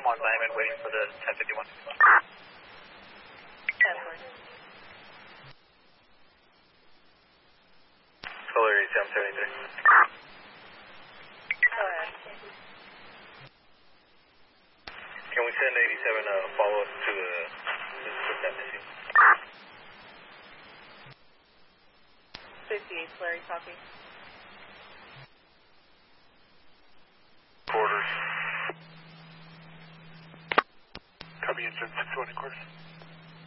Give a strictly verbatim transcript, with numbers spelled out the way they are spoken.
on Diamond waiting for the ten fifty-one. Solar seven seventy-three. Go ahead. Can we send eighty-seven uh, follow up to the to that missing? fifty-eight, Larry, copy.